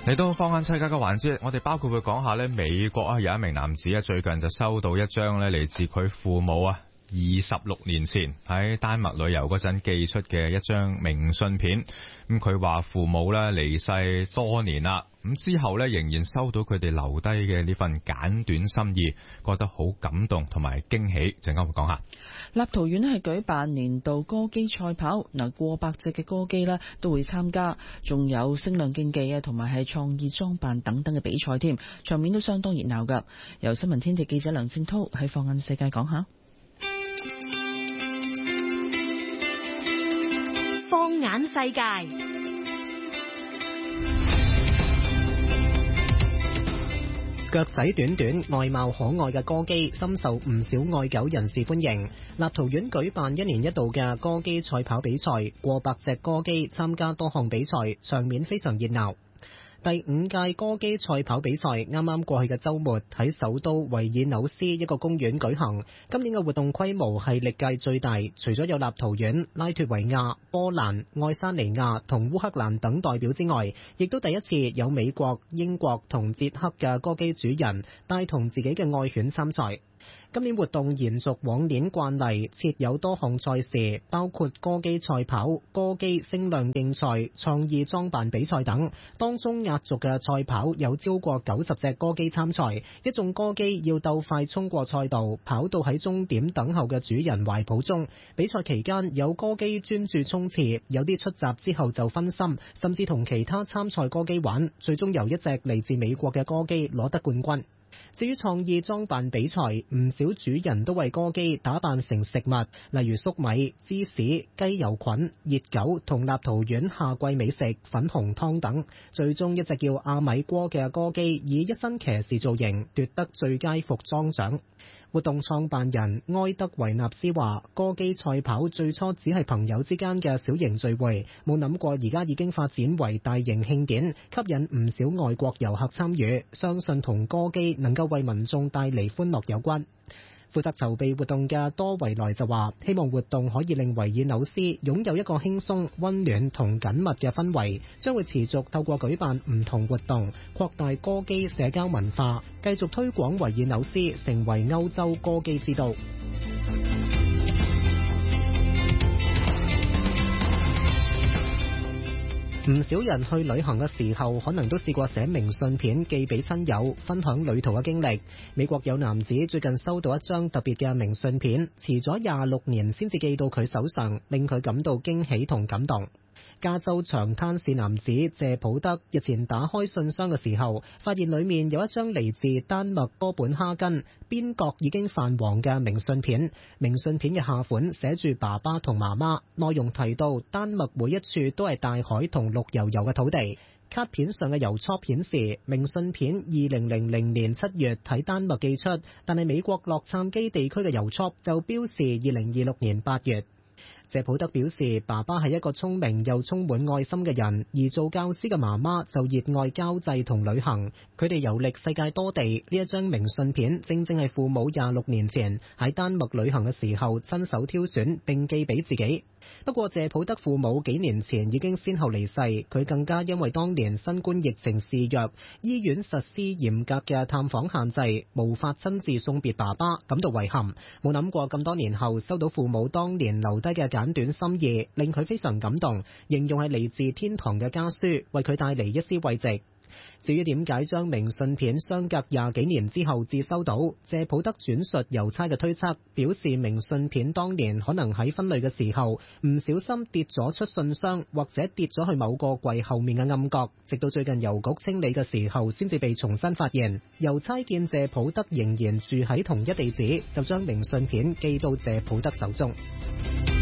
嚟到放眼世界嘅環節，我哋包括會講下咧，美國有一名男子最近就收到一張咧嚟自佢父母26年前喺丹麥旅遊嗰陣寄出嘅一張明信片。咁佢話父母咧離世多年啦，咁之後咧仍然收到佢哋留低嘅呢份簡短心意，覺得好感動同埋驚喜。陣間會講下。 立陶宛係舉辦年度歌姬賽跑，過百隻嘅歌姬都會參加，仲有聲量競技同埋係創意裝扮等等嘅比賽添，場面都相當熱鬧噶。由新聞天地記者梁正濤喺放眼世界講下。 放眼世界， 腳仔短短、外貌可愛嘅歌姬，深受唔少愛狗人士歡迎。立陶宛舉辦一年一度嘅歌姬賽跑比賽，過百隻歌姬參加多項比賽，場面非常熱鬧。第5屆歌姬賽跑比賽啱啱過去嘅週末喺首都維爾紐斯一個公園舉行。今年嘅活動規模係歷屆最大，除咗有立陶宛、拉脫維亞、波蘭、愛沙尼亞同烏克蘭等代表之外，亦都第一次有美國、英國同捷克嘅歌姬主人帶同自己嘅愛犬參賽。今年活動延續往年慣例，設有多項賽事，包括歌姬賽跑、歌姬聲量競賽、創意裝扮比賽等。當中壓軸嘅賽跑有超過90隻歌姬參賽，一眾歌姬要鬥快衝過賽道，跑到喺終點等候嘅主人懷抱中。比賽期間有歌姬專注衝刺，有啲出閘之後就分心，甚至同其他參賽歌姬玩，最終由一隻嚟自美國嘅歌姬攞得冠軍。至於創意裝扮比賽，唔少主人都為歌姬打扮成食物，例如粟米、芝士、雞油菌、熱狗同立陶宛夏季美食粉紅湯等。最終一隻叫阿米戈嘅歌姬以一身騎士造型奪得最佳服裝獎。活動創辦人埃德維納斯話，歌姬賽跑最初只係朋友之間嘅小型聚會，冇諗過而家已經發展為大型慶典，吸引唔少外國遊客參與，相信同歌姬能夠為民眾帶嚟歡樂有關。負責籌備活動嘅多維萊就話，希望活動可以令維爾紐斯擁有一個輕鬆、溫暖同緊密嘅氛圍，將會持續透過舉辦唔同活動，擴大歌姬社交文化，繼續推廣維爾紐斯成為歐洲歌姬之都。唔少人去旅行嘅時候，可能都試過寫明信片寄俾親友，分享旅途嘅經歷。美國有男子最近收到一張特別嘅明信片，遲咗26年先至寄到佢手上，令佢感到驚喜同感動。加州長灘市男子謝普德日前打開信箱嘅時候，發現裡面有一張嚟自丹麥哥本哈根，邊角已經泛黃嘅明信片。明信片嘅下款寫住爸爸同媽媽，內容提到丹麥每一處都係大海同綠油油嘅土地。卡片上嘅郵戳顯示，明信片2000年7月喺丹麥寄出，但係美國洛杉磯地區嘅郵戳就標示2026年8月。謝普德表示，爸爸係一個聰明又充滿愛心嘅人，而做教師嘅媽媽就熱愛交際同旅行。佢哋遊歷世界多地，呢一張明信片正正係父母26年前喺丹麥旅行嘅時候親手挑選並寄俾自己。不過謝普德父母幾年前已經先後離世，佢更加因為當年新冠疫情肆虐，醫院實施嚴格嘅探訪限制，無法親自送別爸爸，感到遺憾。冇諗過咁多年後收到父母當年留低嘅簡短心意，令佢非常感動，形容係嚟自天堂嘅家書，為佢帶嚟一絲慰藉。至於點解將明信片相隔20幾年之後至收到，謝普德轉述郵差嘅推測，表示明信片當年可能喺分類嘅時候唔小心跌咗出信箱，或者跌咗去某個櫃後面嘅暗角，直到最近郵局清理嘅時候先至被重新發現。郵差見謝普德仍然住喺同一地址，就將明信片寄到謝普德手中。